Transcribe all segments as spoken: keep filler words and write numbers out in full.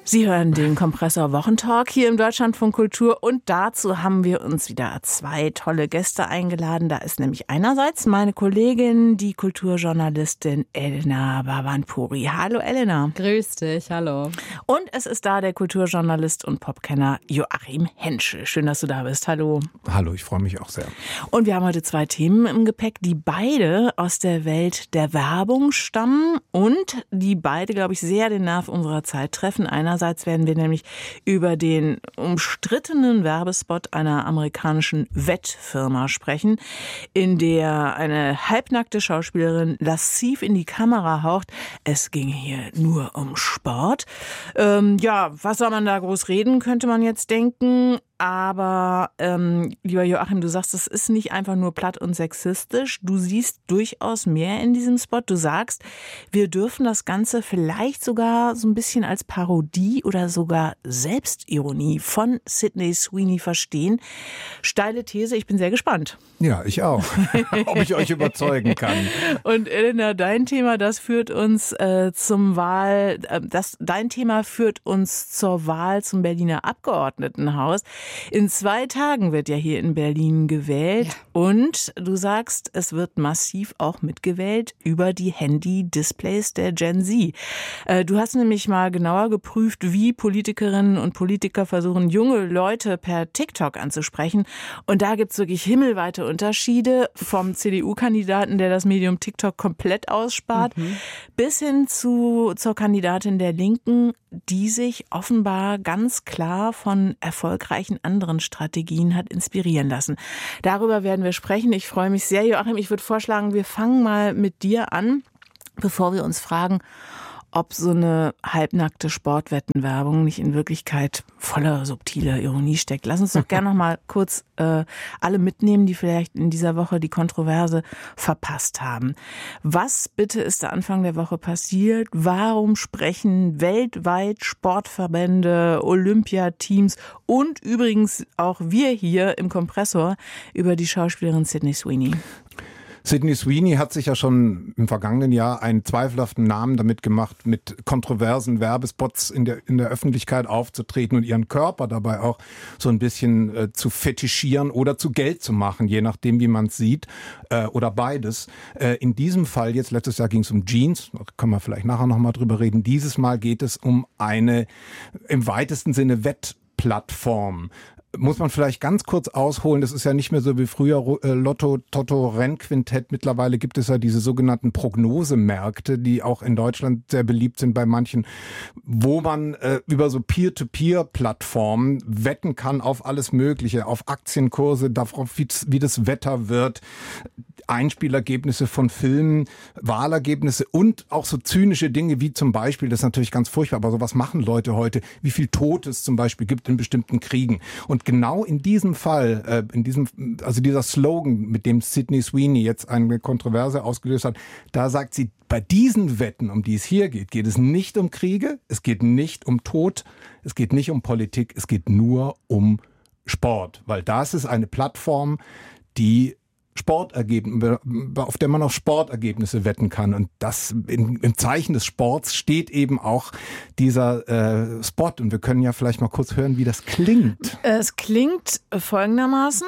Sie hören den Kompressor Wochentalk hier im Deutschlandfunk Kultur und dazu haben wir uns wieder zwei tolle Gäste eingeladen. Da ist nämlich einerseits meine Kollegin, die Kulturjournalistin Elena Bhavanpuri. Hallo Elena. Grüß dich, hallo. Und es ist da der Kulturjournalist und Popkenner Joachim Henschel. Schön, dass du da bist. Hallo. Hallo, ich freue mich auch sehr. Und wir haben heute zwei Themen im Gepäck, die beide aus der Welt der Werbung stammen und die beide, glaube ich, sehr den Nerv unserer Zeit treffen. Einer Einerseits werden wir nämlich über den umstrittenen Werbespot einer amerikanischen Wettfirma sprechen, in der eine halbnackte Schauspielerin lasziv in die Kamera haucht. Es ging hier nur um Sport. Ähm, ja, was soll man da groß reden, könnte man jetzt denken. Aber, ähm, lieber Joachim, du sagst, es ist nicht einfach nur platt und sexistisch. Du siehst durchaus mehr in diesem Spot. Du sagst, wir dürfen das Ganze vielleicht sogar so ein bisschen als Parodie oder sogar Selbstironie von Sydney Sweeney verstehen. Steile These, ich bin sehr gespannt. Ja, ich auch. Ob ich euch überzeugen kann. Und Elena, dein Thema, das führt uns äh, zum Wahl, äh, das, dein Thema führt uns zur Wahl zum Berliner Abgeordnetenhaus. In zwei Tagen wird ja hier in Berlin gewählt. Ja. Und du sagst, es wird massiv auch mitgewählt über die Handy-Displays der Gen Z. Du hast nämlich mal genauer geprüft, wie Politikerinnen und Politiker versuchen, junge Leute per TikTok anzusprechen. Und da gibt es wirklich himmelweite Unterschiede vom C D U-Kandidaten, der das Medium TikTok komplett ausspart, mhm. bis hin zu zur Kandidatin der Linken, die sich offenbar ganz klar von erfolgreichen anderen Strategien hat inspirieren lassen. Darüber werden wir sprechen. Ich freue mich sehr, Joachim. Ich würde vorschlagen, wir fangen mal mit dir an, bevor wir uns fragen, ob so eine halbnackte Sportwettenwerbung nicht in Wirklichkeit voller subtiler Ironie steckt. Lass uns doch gerne noch mal kurz äh, alle mitnehmen, die vielleicht in dieser Woche die Kontroverse verpasst haben. Was bitte ist der Anfang der Woche passiert? Warum sprechen weltweit Sportverbände, Olympiateams und übrigens auch wir hier im Kompressor über die Schauspielerin Sydney Sweeney? Sydney Sweeney hat sich ja schon im vergangenen Jahr einen zweifelhaften Namen damit gemacht, mit kontroversen Werbespots in der in der Öffentlichkeit aufzutreten und ihren Körper dabei auch so ein bisschen äh, zu fetischieren oder zu Geld zu machen, je nachdem, wie man es sieht, äh, oder beides. Äh, in diesem Fall, jetzt letztes Jahr ging es um Jeans, da können wir vielleicht nachher nochmal drüber reden. Dieses Mal geht es um eine im weitesten Sinne Wettplattform. Muss man vielleicht ganz kurz ausholen, das ist ja nicht mehr so wie früher Lotto, Toto, Rennquintett. Mittlerweile gibt es ja diese sogenannten Prognosemärkte, die auch in Deutschland sehr beliebt sind bei manchen, wo man äh, über so Peer-to-Peer-Plattformen wetten kann auf alles Mögliche, auf Aktienkurse, darauf, wie, wie das Wetter wird, Einspielergebnisse von Filmen, Wahlergebnisse und auch so zynische Dinge wie zum Beispiel, das ist natürlich ganz furchtbar, aber sowas machen Leute heute, wie viel Tote es zum Beispiel gibt in bestimmten Kriegen. Und genau in diesem Fall, äh, in diesem, also dieser Slogan, mit dem Sydney Sweeney jetzt eine Kontroverse ausgelöst hat, da sagt sie, bei diesen Wetten, um die es hier geht, geht es nicht um Kriege, es geht nicht um Tod, es geht nicht um Politik, es geht nur um Sport, weil das ist eine Plattform, die Sportergebnisse, auf der man auf Sportergebnisse wetten kann. Und das in, im Zeichen des Sports steht eben auch dieser äh, Spot. Und wir können ja vielleicht mal kurz hören, wie das klingt. Es klingt folgendermaßen.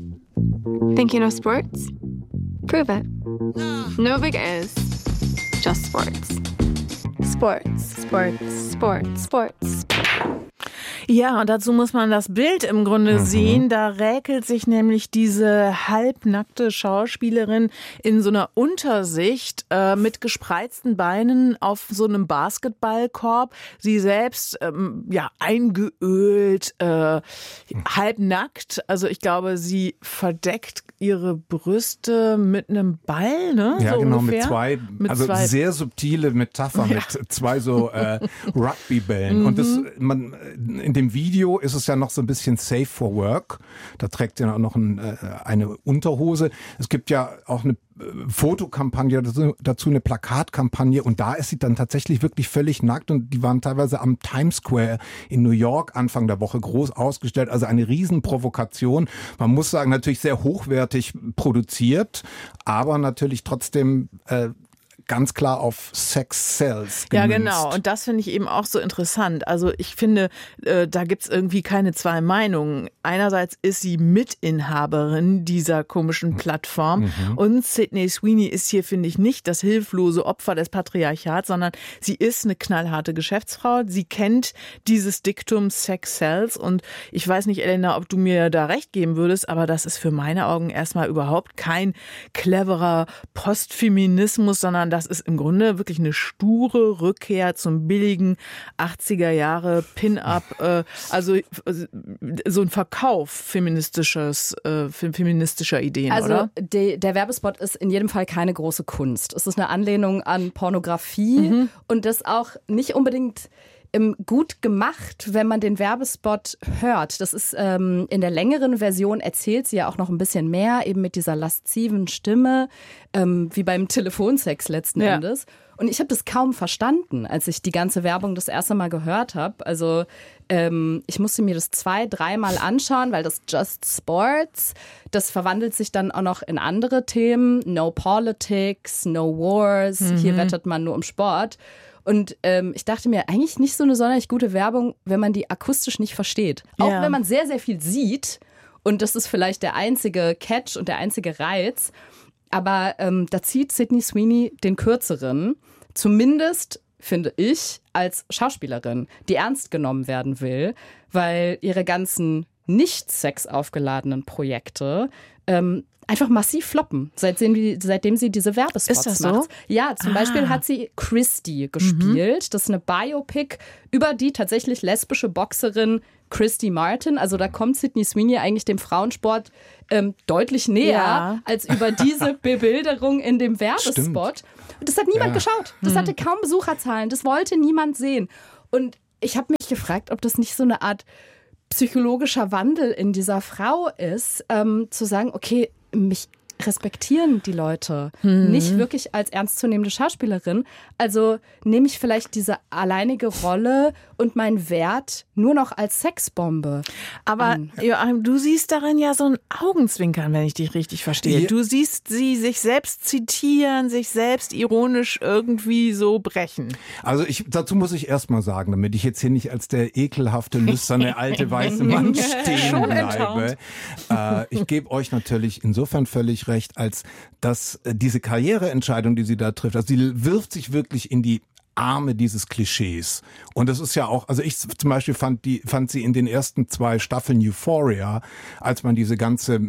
Think you know sports? Prove it. No big is. Just sports. Sports. Sports. Sports. Sports. Ja, und dazu muss man das Bild im Grunde mhm. sehen. Da räkelt sich nämlich diese halbnackte Schauspielerin in so einer Untersicht äh, mit gespreizten Beinen auf so einem Basketballkorb. Sie selbst ähm, ja eingeölt, äh, halbnackt. Also ich glaube, sie verdeckt ihre Brüste mit einem Ball, ne? Ja, so genau, ungefähr. mit zwei, mit also zwei. sehr subtile Metapher ja. mit zwei so äh, Rugbybällen. Mhm. Und das, man, in dem Video ist es ja noch so ein bisschen safe for work. Da trägt sie ja auch noch ein, äh, eine Unterhose. Es gibt ja auch eine Fotokampagne dazu, dazu eine Plakatkampagne und da ist sie dann tatsächlich wirklich völlig nackt und die waren teilweise am Times Square in New York Anfang der Woche groß ausgestellt, also eine Riesenprovokation. Man muss sagen, natürlich sehr hochwertig produziert, aber natürlich trotzdem äh, ganz klar auf Sex Sells gemünzt. Ja, genau. Und das finde ich eben auch so interessant. Also ich finde, äh, da gibt's irgendwie keine zwei Meinungen. Einerseits ist sie Mitinhaberin dieser komischen Plattform mhm. und Sydney Sweeney ist hier, finde ich, nicht das hilflose Opfer des Patriarchats, sondern sie ist eine knallharte Geschäftsfrau. Sie kennt dieses Diktum Sex Sells und ich weiß nicht, Elena, ob du mir da recht geben würdest, aber das ist für meine Augen erstmal überhaupt kein cleverer Postfeminismus, sondern das ist im Grunde wirklich eine sture Rückkehr zum billigen achtziger Jahre Pin-Up, äh, also äh, so ein Verkauf feministisches, äh, feministischer Ideen, also, oder? Also de, der Werbespot ist in jedem Fall keine große Kunst. Es ist eine Anlehnung an Pornografie mhm. und das auch nicht unbedingt gut gemacht, wenn man den Werbespot hört. Das ist ähm, in der längeren Version erzählt sie ja auch noch ein bisschen mehr, eben mit dieser lasziven Stimme, ähm, wie beim Telefonsex letzten ja. Endes. Und ich habe das kaum verstanden, als ich die ganze Werbung das erste Mal gehört habe. Also ähm, ich musste mir das zwei, dreimal anschauen, weil das Just Sports, das verwandelt sich dann auch noch in andere Themen. No Politics, No Wars, mhm. hier wettet man nur um Sport. Und ähm, ich dachte mir, eigentlich nicht so eine sonderlich gute Werbung, wenn man die akustisch nicht versteht. Auch ja. wenn man sehr, sehr viel sieht. Und das ist vielleicht der einzige Catch und der einzige Reiz. Aber ähm, da zieht Sydney Sweeney den Kürzeren. Zumindest, finde ich, als Schauspielerin, die ernst genommen werden will. Weil ihre ganzen nicht sexaufgeladenen Projekte ähm, einfach massiv floppen, seitdem, die, seitdem sie diese Werbespots macht. Ist das so? Ja, zum ah. Beispiel hat sie Christy gespielt. Mhm. Das ist eine Biopic über die tatsächlich lesbische Boxerin Christy Martin. Also da kommt Sydney Sweeney eigentlich dem Frauensport ähm, deutlich näher ja. als über diese Bebilderung in dem Werbespot. Und das hat niemand ja. geschaut. Das mhm. hatte kaum Besucherzahlen. Das wollte niemand sehen. Und ich habe mich gefragt, ob das nicht so eine Art psychologischer Wandel in dieser Frau ist, ähm, zu sagen, okay, mich respektieren die Leute hm. nicht wirklich als ernstzunehmende Schauspielerin. Also nehme ich vielleicht diese alleinige Rolle und meinen Wert nur noch als Sexbombe. Aber Joachim, du siehst darin ja so ein Augenzwinkern, wenn ich dich richtig verstehe. Ja. Du siehst sie sich selbst zitieren, sich selbst ironisch irgendwie so brechen. Also ich, dazu muss ich erst mal sagen, damit ich jetzt hier nicht als der ekelhafte, lüsterne, alte, weiße Mann stehen bleibe. Äh, ich gebe euch natürlich insofern völlig recht, als dass äh, diese Karriereentscheidung, die sie da trifft, also sie wirft sich wirklich in die Arme dieses Klischees. Und das ist ja auch, also ich zum Beispiel fand die, fand sie in den ersten zwei Staffeln Euphoria, als man diese ganze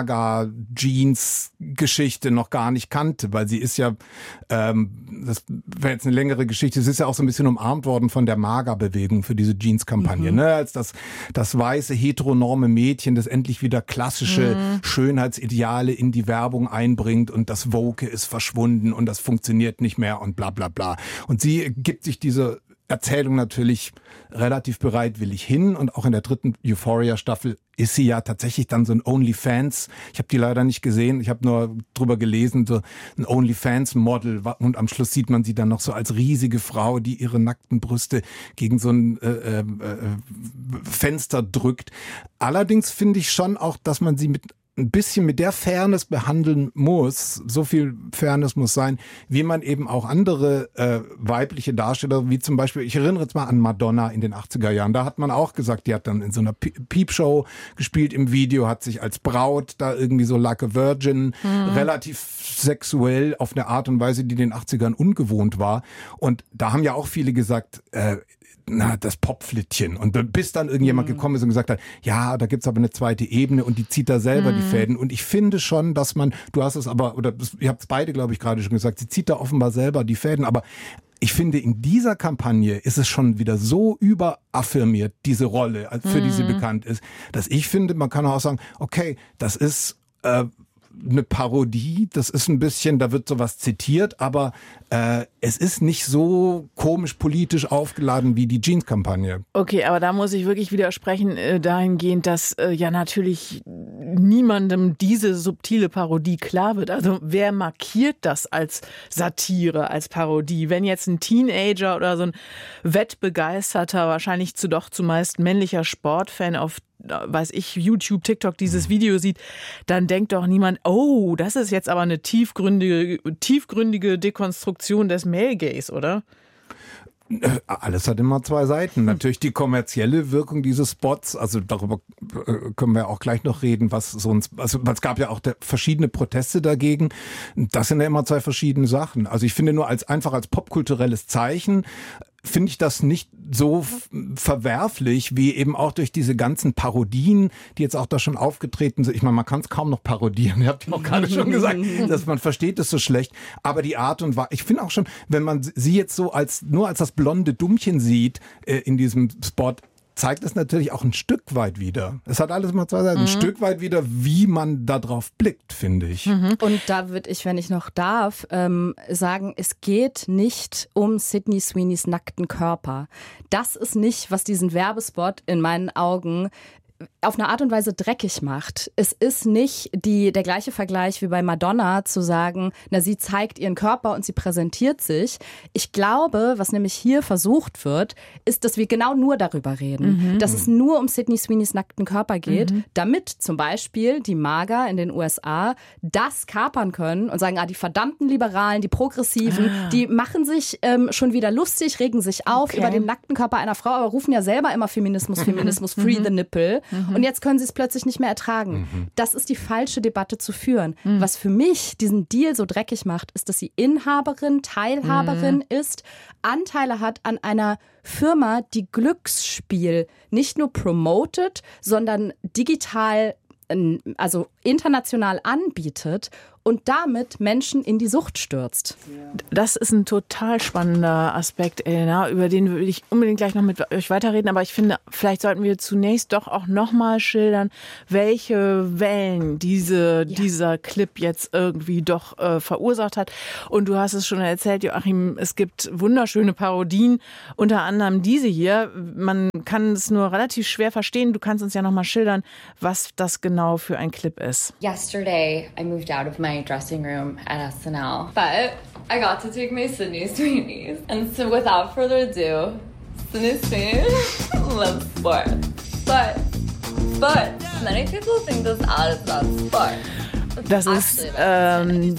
Maga-Jeans-Geschichte noch gar nicht kannte, weil sie ist ja, ähm, das wäre jetzt eine längere Geschichte, sie ist ja auch so ein bisschen umarmt worden von der Maga-Bewegung für diese Jeans-Kampagne, mhm. ne, als das, das weiße, heteronorme Mädchen, das endlich wieder klassische mhm. Schönheitsideale in die Werbung einbringt und das Woke ist verschwunden und das funktioniert nicht mehr und bla bla bla. Und sie gibt sich diese Erzählung natürlich relativ bereitwillig hin und auch in der dritten Euphoria-Staffel ist sie ja tatsächlich dann so ein OnlyFans. Ich habe die leider nicht gesehen, ich habe nur drüber gelesen, so ein OnlyFans-Model und am Schluss sieht man sie dann noch so als riesige Frau, die ihre nackten Brüste gegen so ein äh, äh, Fenster drückt. Allerdings finde ich schon auch, dass man sie mit ein bisschen mit der Fairness behandeln muss, so viel Fairness muss sein, wie man eben auch andere äh, weibliche Darsteller, wie zum Beispiel, ich erinnere jetzt mal an Madonna in den achtziger Jahren, da hat man auch gesagt, die hat dann in so einer Peepshow gespielt im Video, hat sich als Braut da irgendwie so like a Virgin, mhm. relativ sexuell auf eine Art und Weise, die in den achtzigern ungewohnt war. Und da haben ja auch viele gesagt, äh, na, das Popflittchen. Und bis dann irgendjemand mhm. gekommen ist und gesagt hat, ja, da gibt's aber eine zweite Ebene und die zieht da selber mhm. die Fäden. Und ich finde schon, dass man, du hast es aber, oder ihr habt es beide, glaube ich, gerade schon gesagt, sie zieht da offenbar selber die Fäden. Aber ich finde, in dieser Kampagne ist es schon wieder so überaffirmiert, diese Rolle, für mhm. die sie bekannt ist, dass ich finde, man kann auch sagen, okay, das ist äh, eine Parodie, das ist ein bisschen, da wird sowas zitiert, aber äh, es ist nicht so komisch politisch aufgeladen wie die Jeans-Kampagne. Okay, aber da muss ich wirklich widersprechen, äh, dahingehend, dass äh, ja natürlich niemandem diese subtile Parodie klar wird. Also wer markiert das als Satire, als Parodie? Wenn jetzt ein Teenager oder so ein wettbegeisterter, wahrscheinlich zu doch zumeist männlicher Sportfan auf weiß ich, YouTube, TikTok dieses Video sieht, dann denkt doch niemand, oh, das ist jetzt aber eine tiefgründige, tiefgründige Dekonstruktion des Male Gaze, oder? Alles hat immer zwei Seiten. Natürlich die kommerzielle Wirkung dieses Spots, also darüber können wir auch gleich noch reden, was so ein, also es gab ja auch verschiedene Proteste dagegen. Das sind ja immer zwei verschiedene Sachen. Also ich finde nur als einfach als popkulturelles Zeichen finde ich das nicht so verwerflich, wie eben auch durch diese ganzen Parodien, die jetzt auch da schon aufgetreten sind. Ich meine, man kann es kaum noch parodieren. Ihr habt ja auch gerade schon gesagt, dass man versteht es so schlecht. Aber die Art und Weise, ich finde auch schon, wenn man sie jetzt so als nur als das blonde Dummchen sieht äh, in diesem Spot, zeigt es natürlich auch ein Stück weit wieder. Es hat alles mal zwei Seiten. Mhm. Ein Stück weit wieder, wie man da drauf blickt, finde ich. Mhm. Und da würde ich, wenn ich noch darf, ähm, sagen, es geht nicht um Sydney Sweeneys nackten Körper. Das ist nicht, was diesen Werbespot in meinen Augen auf eine Art und Weise dreckig macht. Es ist nicht die, der gleiche Vergleich wie bei Madonna zu sagen, na, sie zeigt ihren Körper und sie präsentiert sich. Ich glaube, was nämlich hier versucht wird, ist, dass wir genau nur darüber reden. Mhm. Dass es nur um Sydney Sweeneys nackten Körper geht, mhm. damit zum Beispiel die MAGA in den U S A das kapern können und sagen, ah, die verdammten Liberalen, die Progressiven, ah. die machen sich ähm, schon wieder lustig, regen sich auf okay. über den nackten Körper einer Frau, aber rufen ja selber immer Feminismus, Feminismus, free the nipple. Mhm. Und jetzt können sie es plötzlich nicht mehr ertragen. Mhm. Das ist die falsche Debatte zu führen. Mhm. Was für mich diesen Deal so dreckig macht, ist, dass sie Inhaberin, Teilhaberin mhm. ist, Anteile hat an einer Firma, die Glücksspiel nicht nur promotet, sondern digital, also international anbietet und damit Menschen in die Sucht stürzt. Das ist ein total spannender Aspekt, Elena, über den würde ich unbedingt gleich noch mit euch weiterreden. Aber ich finde, vielleicht sollten wir zunächst doch auch nochmal schildern, welche Wellen diese, ja. dieser Clip jetzt irgendwie doch äh, verursacht hat. Und du hast es schon erzählt, Joachim, es gibt wunderschöne Parodien, unter anderem diese hier. Man kann es nur relativ schwer verstehen. Du kannst uns ja nochmal schildern, was das genau für ein Clip ist. Yesterday, I moved out of my dressing room at S N L, but I got to take my Sydney Sweeneys. And so without further ado, Sydney Sweeney loves sport. But, but, many people think this ad is about sport. Das ist ähm,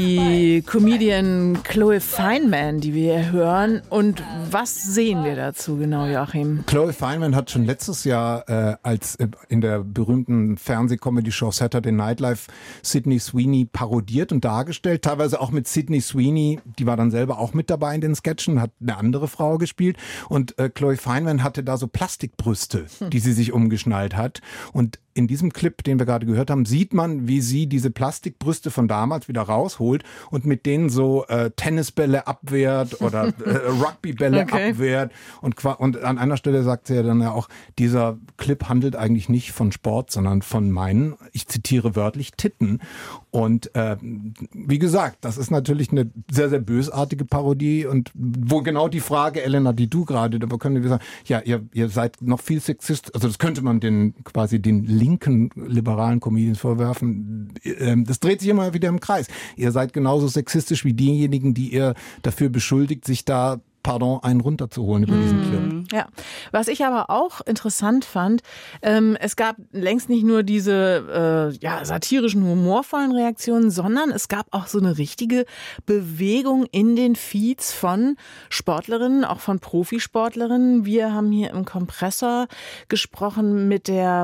die Comedian Chloe Fineman, die wir hier hören. Und was sehen wir dazu genau, Joachim? Chloe Fineman hat schon letztes Jahr äh, als äh, in der berühmten Fernseh-Comedy-Show Saturday Night Live Sydney Sweeney parodiert und dargestellt. Teilweise auch mit Sydney Sweeney, die war dann selber auch mit dabei in den Sketchen, hat eine andere Frau gespielt. Und äh, Chloe Fineman hatte da so Plastikbrüste, hm. die sie sich umgeschnallt hat. Und in diesem Clip, den wir gerade gehört haben, sieht man, wie sie diese Plastikbrüste von damals wieder rausholt und mit denen so äh, Tennisbälle abwehrt oder äh, Rugbybälle okay. abwehrt. Und, und an einer Stelle sagt sie ja dann ja auch, dieser Clip handelt eigentlich nicht von Sport, sondern von meinen, ich zitiere wörtlich, Titten. Und äh, wie gesagt, das ist natürlich eine sehr, sehr bösartige Parodie und wo genau die Frage, Elena, die du gerade, da können wir sagen, ja, ihr, ihr seid noch viel sexist, also das könnte man den quasi den linken liberalen Comedians vorwerfen. Das dreht sich immer wieder im Kreis. Ihr seid genauso sexistisch wie diejenigen, die ihr dafür beschuldigt, sich da Pardon, einen runterzuholen über diesen Clip. Ja, was ich aber auch interessant fand, ähm, es gab längst nicht nur diese äh, ja, satirischen, humorvollen Reaktionen, sondern es gab auch so eine richtige Bewegung in den Feeds von Sportlerinnen, auch von Profisportlerinnen. Wir haben hier im Kompressor gesprochen mit der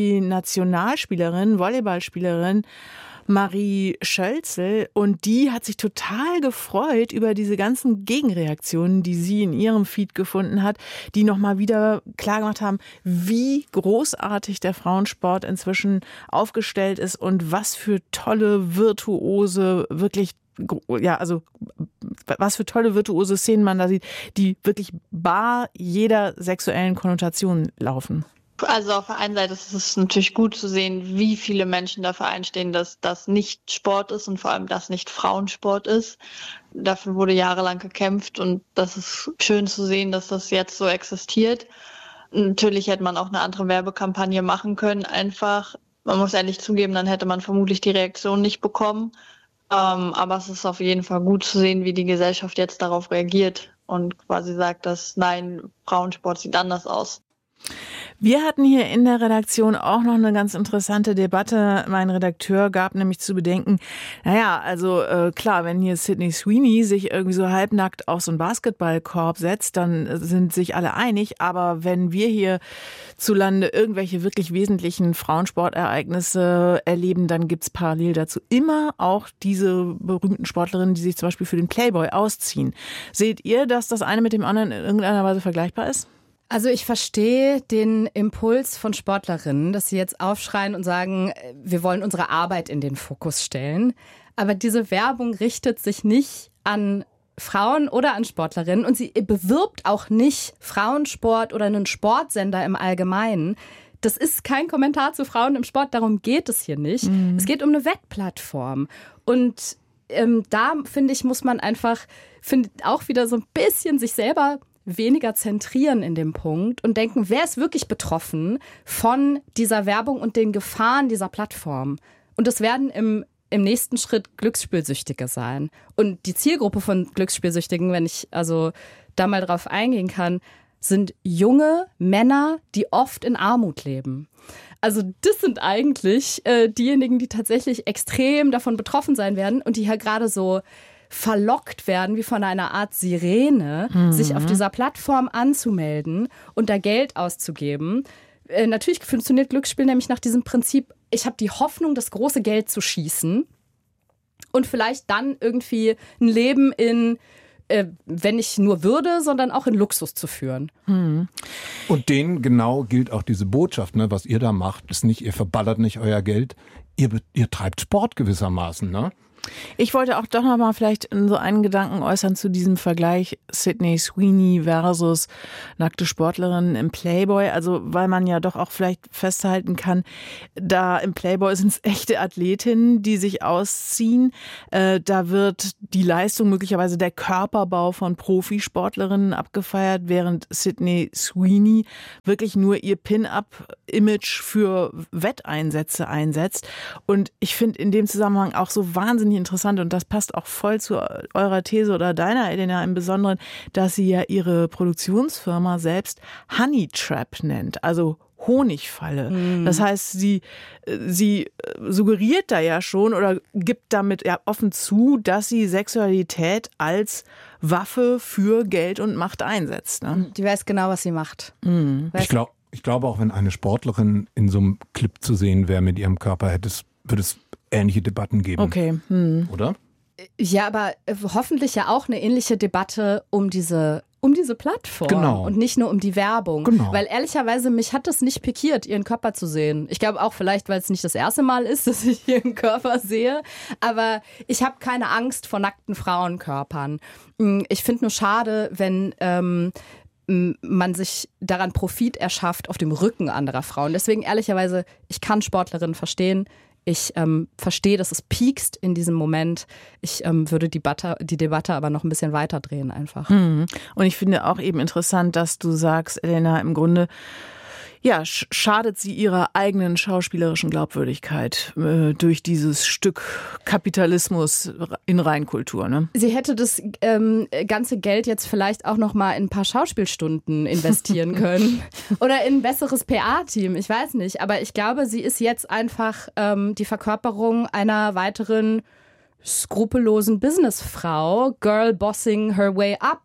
Profi-Nationalspielerin, Volleyballspielerin Marie Schölzel, und die hat sich total gefreut über diese ganzen Gegenreaktionen, die sie in ihrem Feed gefunden hat, die nochmal wieder klargemacht haben, wie großartig der Frauensport inzwischen aufgestellt ist und was für tolle, virtuose, wirklich, ja, also was für tolle virtuose Szenen man da sieht, die wirklich bar jeder sexuellen Konnotation laufen. Also auf der einen Seite ist es natürlich gut zu sehen, wie viele Menschen dafür einstehen, dass das nicht Sport ist und vor allem das nicht Frauensport ist. Dafür wurde jahrelang gekämpft und das ist schön zu sehen, dass das jetzt so existiert. Natürlich hätte man auch eine andere Werbekampagne machen können, einfach. Man muss ehrlich zugeben, dann hätte man vermutlich die Reaktion nicht bekommen. Ähm, aber es ist auf jeden Fall gut zu sehen, wie die Gesellschaft jetzt darauf reagiert und quasi sagt, dass nein, Frauensport sieht anders aus. Wir hatten hier in der Redaktion auch noch eine ganz interessante Debatte. Mein Redakteur gab nämlich zu bedenken, naja, also äh, klar, wenn hier Sydney Sweeney sich irgendwie so halbnackt auf so einen Basketballkorb setzt, dann sind sich alle einig. Aber wenn wir hier zulande irgendwelche wirklich wesentlichen Frauensportereignisse erleben, dann gibt's parallel dazu immer auch diese berühmten Sportlerinnen, die sich zum Beispiel für den Playboy ausziehen. Seht ihr, dass das eine mit dem anderen in irgendeiner Weise vergleichbar ist? Also ich verstehe den Impuls von Sportlerinnen, dass sie jetzt aufschreien und sagen, wir wollen unsere Arbeit in den Fokus stellen. Aber diese Werbung richtet sich nicht an Frauen oder an Sportlerinnen und sie bewirbt auch nicht Frauensport oder einen Sportsender im Allgemeinen. Das ist kein Kommentar zu Frauen im Sport, darum geht es hier nicht. Mhm. Es geht um eine Wettplattform. Und ähm, da, finde ich, muss man einfach find, auch wieder so ein bisschen sich selber weniger zentrieren in dem Punkt und denken, wer ist wirklich betroffen von dieser Werbung und den Gefahren dieser Plattform? Und das werden im, im nächsten Schritt Glücksspielsüchtige sein. Und die Zielgruppe von Glücksspielsüchtigen, wenn ich also da mal drauf eingehen kann, sind junge Männer, die oft in Armut leben. Also das sind eigentlich äh, diejenigen, die tatsächlich extrem davon betroffen sein werden und die hier gerade so verlockt werden, wie von einer Art Sirene, mhm. sich auf dieser Plattform anzumelden und da Geld auszugeben. Äh, natürlich funktioniert Glücksspiel nämlich nach diesem Prinzip, ich habe die Hoffnung, das große Geld zu schießen und vielleicht dann irgendwie ein Leben in, äh, wenn nicht nur Würde, sondern auch in Luxus zu führen. Mhm. Und denen genau gilt auch diese Botschaft, ne? Was ihr da macht, ist nicht, ihr verballert nicht euer Geld, ihr, ihr treibt Sport gewissermaßen, ne? Ich wollte auch doch noch mal vielleicht so einen Gedanken äußern zu diesem Vergleich Sydney Sweeney versus nackte Sportlerinnen im Playboy. Also weil man ja doch auch vielleicht festhalten kann, da im Playboy sind es echte Athletinnen, die sich ausziehen. Äh, da wird die Leistung, möglicherweise der Körperbau von Profisportlerinnen abgefeiert, während Sydney Sweeney wirklich nur ihr Pin-Up-Image für Wetteinsätze einsetzt. Und ich finde in dem Zusammenhang auch so wahnsinnig interessant und das passt auch voll zu eurer These oder deiner, Elena, im Besonderen, dass sie ja ihre Produktionsfirma selbst Honey Trap nennt, also Honigfalle. Mhm. Das heißt, sie, sie suggeriert da ja schon oder gibt damit ja offen zu, dass sie Sexualität als Waffe für Geld und Macht einsetzt. Ne? Die weiß genau, was sie macht. Mhm. Ich glaube ich glaube auch, wenn eine Sportlerin in so einem Clip zu sehen wäre mit ihrem Körper, hätte es, würde es ähnliche Debatten geben. Okay. Hm. Oder? Ja, aber hoffentlich ja auch eine ähnliche Debatte um diese, um diese Plattform. Genau. Und nicht nur um die Werbung. Genau. Weil ehrlicherweise, mich hat das nicht pikiert, ihren Körper zu sehen. Ich glaube auch vielleicht, weil es nicht das erste Mal ist, dass ich ihren Körper sehe. Aber ich habe keine Angst vor nackten Frauenkörpern. Ich finde nur schade, wenn ähm, man sich daran Profit erschafft auf dem Rücken anderer Frauen. Deswegen ehrlicherweise, ich kann Sportlerinnen verstehen. Ich ähm, verstehe, dass es piekst in diesem Moment. Ich ähm, würde die, Debatte, die Debatte aber noch ein bisschen weiter drehen einfach. Mhm. Und ich finde auch eben interessant, dass du sagst, Elena, im Grunde ja, schadet sie ihrer eigenen schauspielerischen Glaubwürdigkeit äh, durch dieses Stück Kapitalismus in Reinkultur, ne? Sie hätte das ähm, ganze Geld jetzt vielleicht auch noch mal in ein paar Schauspielstunden investieren können oder in ein besseres P R-Team, ich weiß nicht. Aber ich glaube, sie ist jetzt einfach ähm, die Verkörperung einer weiteren skrupellosen Businessfrau, Girl bossing her way up.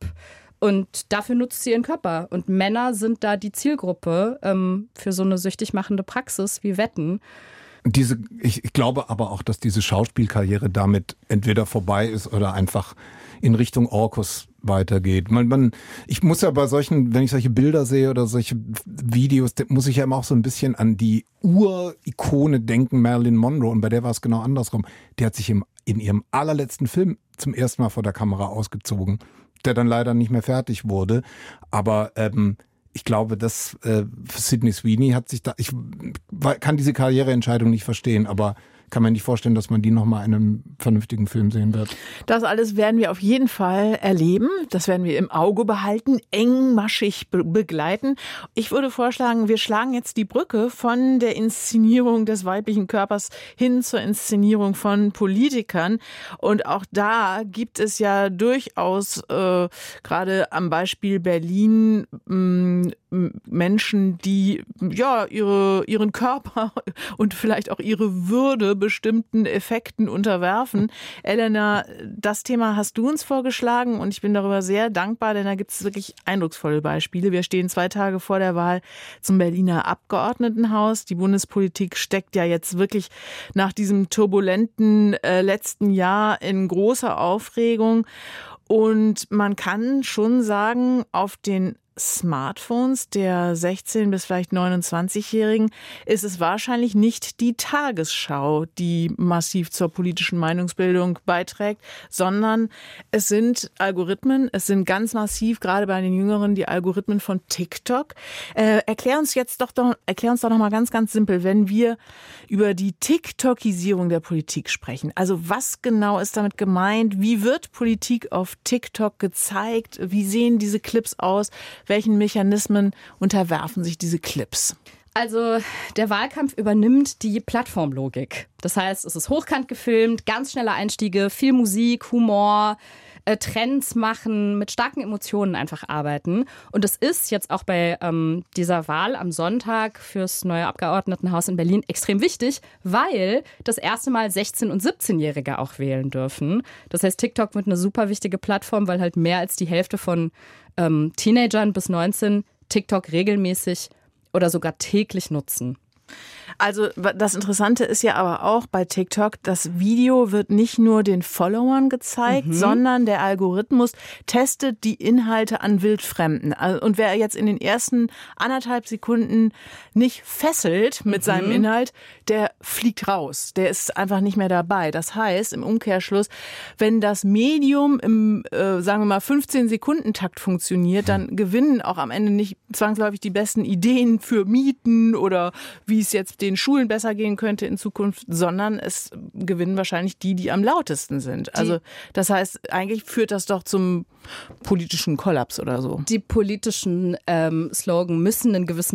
Und dafür nutzt sie ihren Körper. Und Männer sind da die Zielgruppe ähm, für so eine süchtig machende Praxis wie Wetten. Diese, ich, ich glaube aber auch, dass diese Schauspielkarriere damit entweder vorbei ist oder einfach in Richtung Orkus weitergeht. Man, man, ich muss ja bei solchen, wenn ich solche Bilder sehe oder solche Videos, muss ich ja immer auch so ein bisschen an die Ur-Ikone denken, Marilyn Monroe. Und bei der war es genau andersrum. Die hat sich im, in ihrem allerletzten Film zum ersten Mal vor der Kamera ausgezogen, der dann leider nicht mehr fertig wurde. Aber ähm, ich glaube, dass äh, Sydney Sweeney hat sich da, ich kann diese Karriereentscheidung nicht verstehen, aber kann mir nicht vorstellen, dass man die nochmal in einem vernünftigen Film sehen wird. Das alles werden wir auf jeden Fall erleben. Das werden wir im Auge behalten, engmaschig be- begleiten. Ich würde vorschlagen, wir schlagen jetzt die Brücke von der Inszenierung des weiblichen Körpers hin zur Inszenierung von Politikern. Und auch da gibt es ja durchaus äh, gerade am Beispiel Berlin mh, eben Menschen, die ja ihre, ihren Körper und vielleicht auch ihre Würde bestimmten Effekten unterwerfen. Elena, das Thema hast du uns vorgeschlagen und ich bin darüber sehr dankbar, denn da gibt es wirklich eindrucksvolle Beispiele. Wir stehen zwei Tage vor der Wahl zum Berliner Abgeordnetenhaus. Die Bundespolitik steckt ja jetzt wirklich nach diesem turbulenten äh, letzten Jahr in großer Aufregung. Und man kann schon sagen, auf den Smartphones der sechzehn- bis vielleicht neunundzwanzigjährigen ist es wahrscheinlich nicht die Tagesschau, die massiv zur politischen Meinungsbildung beiträgt, sondern es sind Algorithmen, es sind ganz massiv, gerade bei den Jüngeren, die Algorithmen von TikTok. Äh, erklär uns jetzt doch, doch, erklär uns doch noch mal ganz, ganz simpel, wenn wir über die TikTokisierung der Politik sprechen. Also was genau ist damit gemeint? Wie wird Politik auf TikTok gezeigt? Wie sehen diese Clips aus? Welchen Mechanismen unterwerfen sich diese Clips? Also der Wahlkampf übernimmt die Plattformlogik. Das heißt, es ist hochkant gefilmt, ganz schnelle Einstiege, viel Musik, Humor, äh, Trends machen, mit starken Emotionen einfach arbeiten. Und das ist jetzt auch bei ähm, dieser Wahl am Sonntag fürs neue Abgeordnetenhaus in Berlin extrem wichtig, weil das erste Mal sechzehn- und siebzehnjährige auch wählen dürfen. Das heißt, TikTok wird eine super wichtige Plattform, weil halt mehr als die Hälfte von ähm, Teenagern bis neunzehn TikTok regelmäßig oder sogar täglich nutzen. Also das Interessante ist ja aber auch bei TikTok, das Video wird nicht nur den Followern gezeigt, mhm. sondern der Algorithmus testet die Inhalte an Wildfremden. Und wer jetzt in den ersten anderthalb Sekunden nicht fesselt mit mhm. seinem Inhalt, der fliegt raus. Der ist einfach nicht mehr dabei. Das heißt, im Umkehrschluss, wenn das Medium im, äh, sagen wir mal, fünfzehn-Sekunden-Takt funktioniert, dann gewinnen auch am Ende nicht zwangsläufig die besten Ideen für Mieten oder wie es jetzt den Schulen besser gehen könnte in Zukunft, sondern es gewinnen wahrscheinlich die, die am lautesten sind. Also das heißt, eigentlich führt das doch zum politischen Kollaps oder so. Die politischen ähm, Slogan müssen einen gewissen